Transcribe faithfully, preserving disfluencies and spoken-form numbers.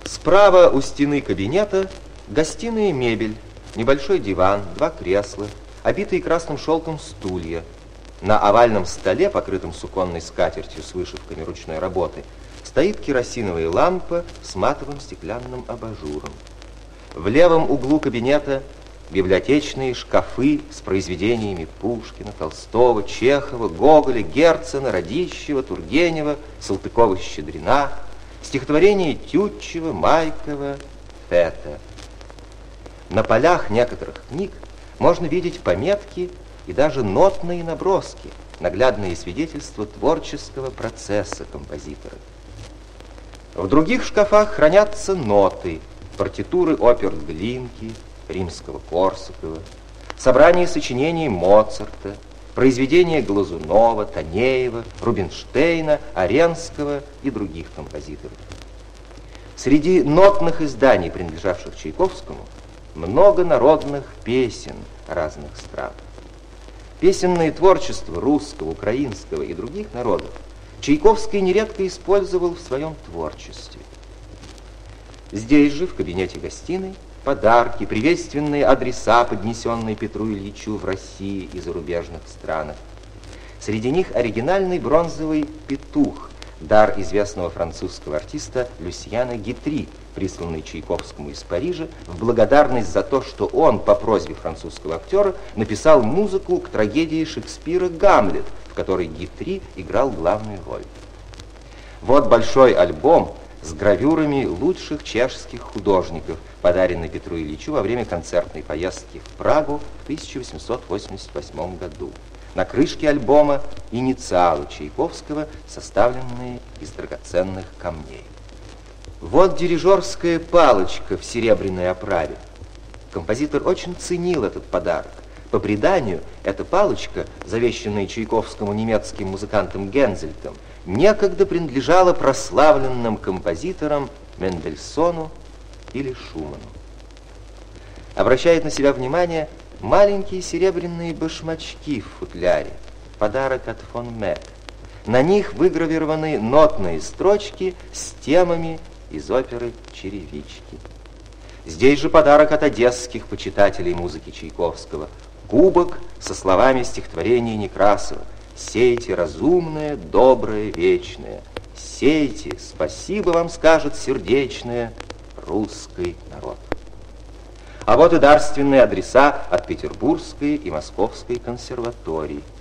Справа у стены кабинета гостиная мебель, небольшой диван, два кресла, обитые красным шелком стулья. На овальном столе, покрытом суконной скатертью с вышивками ручной работы, стоит керосиновая лампа с матовым стеклянным абажуром. В левом углу кабинета библиотечные шкафы с произведениями Пушкина, Толстого, Чехова, Гоголя, Герцена, Радищева, Тургенева, Салтыкова-Щедрина, стихотворения Тютчева, Майкова, Фета. На полях некоторых книг можно видеть пометки и даже нотные наброски, наглядные свидетельства творческого процесса композитора. В других шкафах хранятся ноты, партитуры опер Глинки, Римского-Корсакова, собрание сочинений Моцарта, произведения Глазунова, Танеева, Рубинштейна, Аренского и других композиторов. Среди нотных изданий, принадлежавших Чайковскому, много народных песен разных стран. Песенное творчество русского, украинского и других народов Чайковский нередко использовал в своем творчестве. Здесь же, в кабинете-гостиной, подарки, приветственные адреса, поднесенные Петру Ильичу в России и зарубежных странах. Среди них оригинальный бронзовый петух, дар известного французского артиста Люсьяна Гитри, присланный Чайковскому из Парижа в благодарность за то, что он по просьбе французского актера написал музыку к трагедии Шекспира «Гамлет», в которой Гитри играл главную роль. Вот большой альбом с гравюрами лучших чешских художников, подаренный Петру Ильичу во время концертной поездки в Прагу в тысяча восемьсот восемьдесят восьмом году. На крышке альбома инициалы Чайковского, составленные из драгоценных камней. Вот дирижерская палочка в серебряной оправе. Композитор очень ценил этот подарок. По преданию, эта палочка, завещанная Чайковскому немецким музыкантом Гензельтом, некогда принадлежала прославленным композиторам Мендельсону или Шуману. Обращает на себя внимание маленькие серебряные башмачки в футляре, подарок от фон Мек. На них выгравированы нотные строчки с темами из оперы «Черевички». Здесь же подарок от одесских почитателей музыки Чайковского. Кубок со словами стихотворения Некрасова: «Сейте разумное, доброе, вечное, сейте, спасибо вам скажет сердечное русский народ». А вот и дарственные адреса от Петербургской и Московской консерваторий.